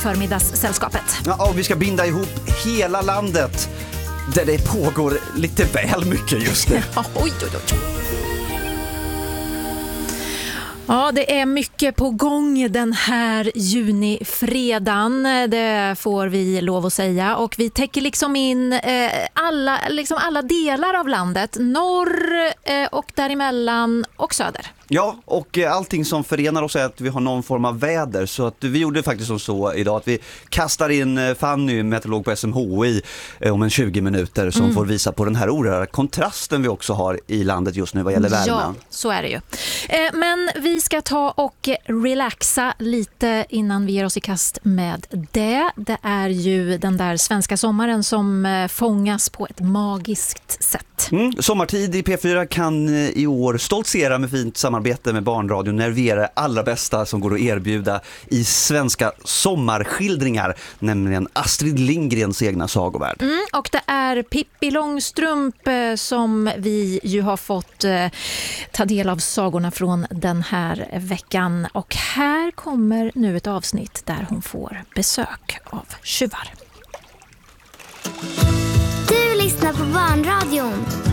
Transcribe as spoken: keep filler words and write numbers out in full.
Förmiddagssällskapet. Ja, och vi ska binda ihop hela landet där det pågår lite väl mycket just nu. oj, oj, oj. Ja, det är mycket på gång den här junifredagen, det får vi lov att säga. Och vi täcker liksom in eh, alla, liksom alla delar av landet, norr eh, och däremellan och söder. Ja, och allting som förenar oss är att vi har någon form av väder. Så att vi gjorde faktiskt som så idag att vi kastar in Fanny, meteorolog på S M H I, om en tjugo minuter som mm. får visa på den här oerhörda kontrasten vi också har i landet just nu vad gäller värmen. Ja, så är det ju. Men vi ska ta och relaxa lite innan vi ger oss i kast med det. Det är ju den där svenska sommaren som fångas på ett magiskt sätt. Mm, sommartid i P fyra kan i år stoltsera med fint samarbete med Barnradion när vi är det allra bästa som går att erbjuda i svenska sommarskildringar, nämligen Astrid Lindgrens egna sagovärld. Mm, och det är Pippi Långstrump som vi ju har fått eh, ta del av sagorna från den här veckan. Och här kommer nu ett avsnitt där hon får besök av tjuvar. Du lyssnar på Barnradion.